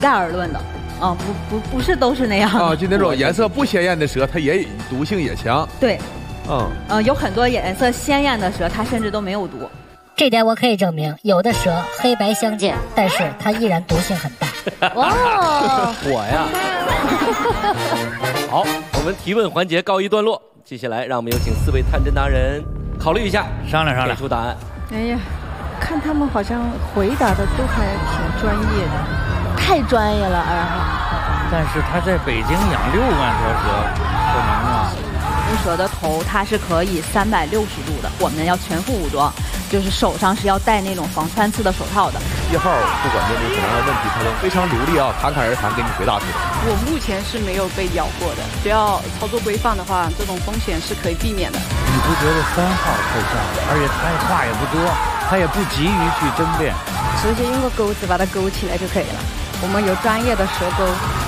概而论的。不是都是那样的就那种颜色不鲜艳的蛇，它也毒性也强。 对，有很多颜色鲜艳的蛇，它甚至都没有毒。 这点我可以证明，有的蛇黑白相间，但是它依然毒性很大。 我呀。好，我们提问环节告一段落，接下来让我们有请4位探侦达人考虑一下， 商量给出答案。 哎呀，看他们好像回答的都还挺专业的， 太专业了2号。 但是他在北京养6万条蛇，可能吗？ 蛇的头它是可以360度的，我们要全副武装，就是手上是要戴那种防穿刺的手套的。 1号不管面对什么样的问题，他都非常流利啊，侃侃而谈给你回答出来。 我目前是没有被咬过的，只要操作规范的话，这种风险是可以避免的。 你不觉得3号太像了？而且他话也不多，他也不急于去争辩， 直接用个钩子把它勾起来就可以了。我们有专业的蛇钩。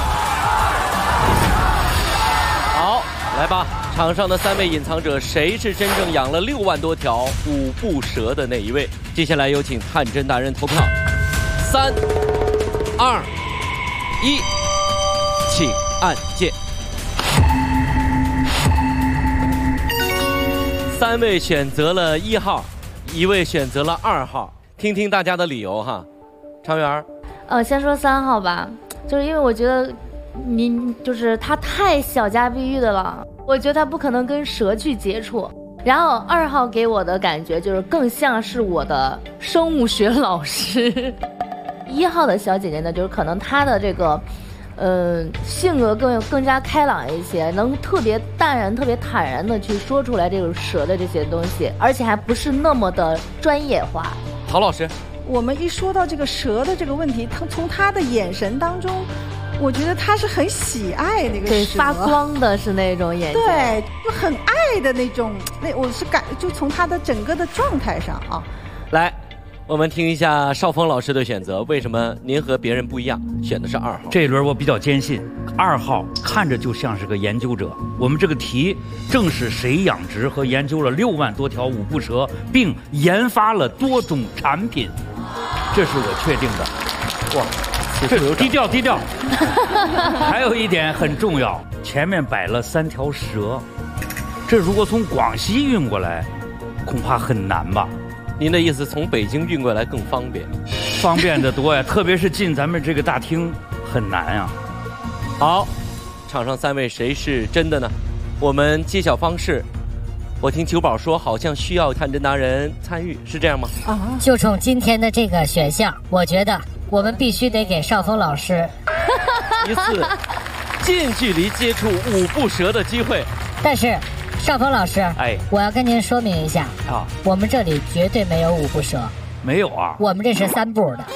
好，来吧。场上的3位隐藏者，谁是真正养了6万多条5步蛇的那一位？接下来有请探侦达人投票。3、2、1，请按键。3位选择了1号，1位选择了2号，听听大家的理由哈。常媛， 先说3号吧，就是因为我觉得就是他太小家碧玉的了。我觉得他不可能跟蛇去接触，然后2号给我的感觉就是更像是我的生物学老师。1号的小姐姐呢，就是可能她的这个，性格更加开朗一些，能特别淡然、特别坦然的去说出来这个蛇的这些东西，而且还不是那么的专业化。 陶老师， 我们一说到这个蛇的这个问题，从他的眼神当中。我觉得他是很喜爱那个蛇， 发光的是那种眼睛， 对，就很爱的那种。我是就从他的整个的状态上啊。 来，我们听一下邵峰老师的选择，为什么您和别人不一样，选的是2号？ 这一轮我比较坚信，2号看着就像是个研究者。我们这个题正是谁养殖和研究了6万多条5步蛇，并研发了多种产品，这是我确定的。哇！这低调低调。还有一点很重要，前面摆了3条蛇，这如果从广西运过来，恐怕很难吧？ 您的意思从北京运过来更方便？ 方便得多呀，特别是进咱们这个大厅很难呀。 好，场上3位谁是真的呢？我们揭晓方式，我听九宝说好像需要探侦达人参与，是这样吗？ 就冲今天的这个选项，我觉得我们必须得给邵峰老师一次近距离接触5步蛇的机会。 但是邵峰老师，我要跟您说明一下啊，我们这里绝对没有5步蛇。 没有啊， 我们这是3步的。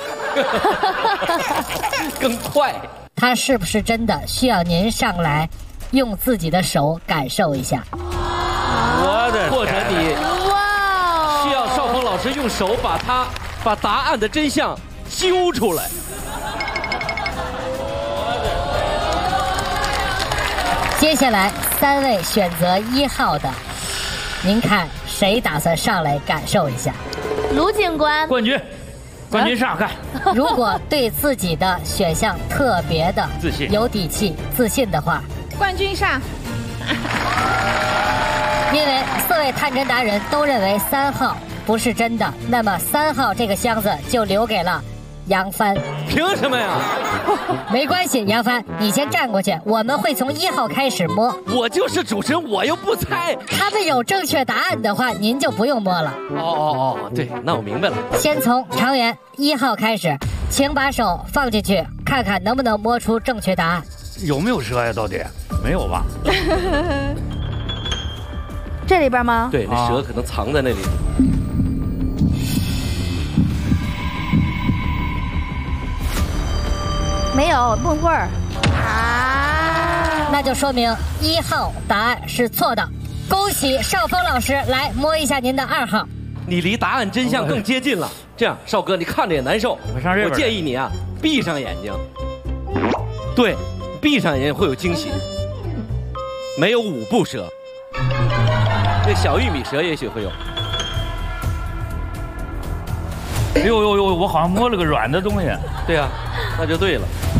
更快。 它是不是真的需要您上来用自己的手感受一下？ 或者你需要邵峰老师用手把答案的真相揪出来。 接下来3位选择1号的，您看谁打算上来感受一下？ 卢警官， 冠军上看。 如果对自己的选项特别的自信、 有底气、自信的话， 冠军上。 因为4位探侦达人都认为3号不是真的，那么3号这个箱子就留给了杨帆。 凭什么呀？ 没关系，杨帆，你先站过去，我们会从1号开始摸。 我就是主持人，我又不猜。 他们有正确答案的话，您就不用摸了。 对，那我明白了。 先从常员1号开始，请把手放进去，看看能不能摸出正确答案。 有没有蛇呀？到底没有吧？ 这里边吗？ 对，那蛇可能藏在那里。 没有碰棍儿那就说明1号答案是错的。恭喜邵峰老师，来摸一下您的2号。 你离答案真相更接近了。这样，邵哥，你看着也难受。我建议你啊，闭上眼睛。对，闭上眼睛会有惊喜。没有5步蛇，这小玉米蛇也许会有。 呦，我好像摸了个软的东西。 对啊，那就对了。